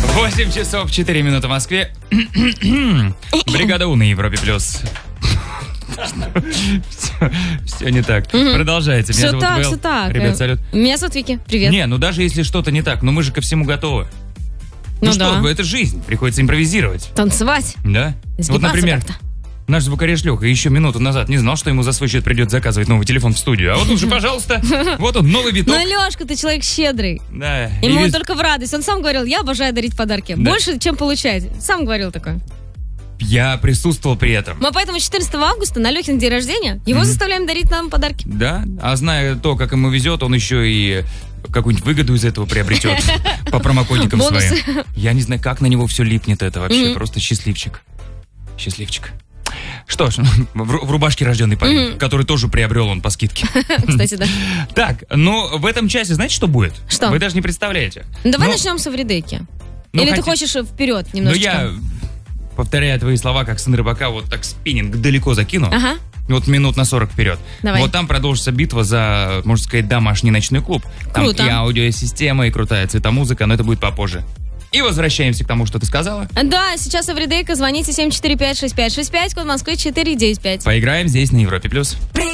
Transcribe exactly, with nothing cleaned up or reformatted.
восемь часов четыре минуты в Москве. Бригада У на Европе плюс. Все, все не так. Мгм. Продолжайте. Меня Все зовут так, Вэл. все так. Ребят, салют. Меня зовут Вики. Привет. Не, ну даже если что-то не так, ну мы же ко всему готовы. Ну, Ну что, да. это жизнь, приходится импровизировать. Танцевать. Да? Сгибаться Вот, например, как-то. наш звукорежь Леха еще минуту назад не знал, что ему за свой счет придется заказывать новый телефон в студию. А вот уже, пожалуйста, вот он, новый виток. Ну, Лешка, ты человек щедрый. Да. Ему И он только в радость. Он сам говорил, я обожаю дарить подарки. Да. Больше, чем получать. Сам говорил такое. я присутствовал при этом. Мы поэтому четырнадцатого августа на Лехин день рождения его заставляем дарить нам подарки. Да, а зная то, как ему везет, он еще и какую-нибудь выгоду из этого приобретет по промокодикам Бонусы. своим. Я не знаю, как на него все липнет это вообще. Мгм. Просто счастливчик. Счастливчик. Что ж, в, ру- в рубашке рожденный парень, Мгм. который тоже приобрел он по скидке. Кстати, да. Так, ну в этом часе знаете, что будет? Что? Вы даже не представляете. Ну, давай Ну, начнем с Эвридейки. ну, Или ты хотя- хочешь вперед Ну немножечко? я, повторяя твои слова, как сын рыбака, вот так спиннинг далеко закину. Ага. Вот минут на сорок вперед. Давай. Вот там продолжится битва за, можно сказать, домашний ночной клуб. Там Круто. и аудиосистема, и крутая цветомузыка, но это будет попозже. И возвращаемся к тому, что ты сказала. Да, сейчас Эвридейка. Звоните семь четыре пять шесть пять шесть пять, код Москвы четыре девять пять. Поиграем здесь на Европе+. плюс. Привет!